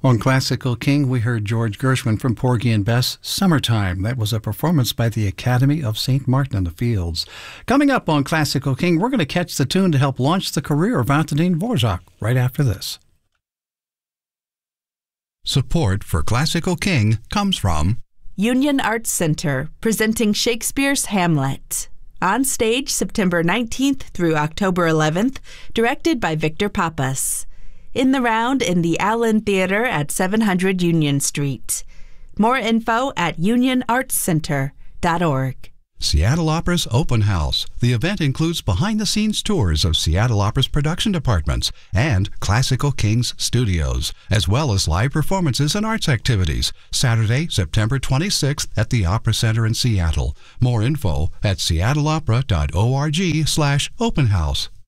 On Classical King, we heard George Gershwin from Porgy and Bess, Summertime. That was a performance by the Academy of St. Martin in the Fields. Coming up on Classical King, we're going to catch the tune to help launch the career of Antonin Dvorak right after this. Support for Classical King comes from Union Arts Center, presenting Shakespeare's Hamlet. On stage September 19th through October 11th, directed by Victor Pappas. In the round in the Allen Theater at 700 Union Street. More info at unionartscenter.org. Seattle Opera's Open House. The event includes behind-the-scenes tours of Seattle Opera's production departments and Classical King's studios, as well as live performances and arts activities. Saturday, September 26th at the Opera Center in Seattle. More info at seattleopera.org/openhouse.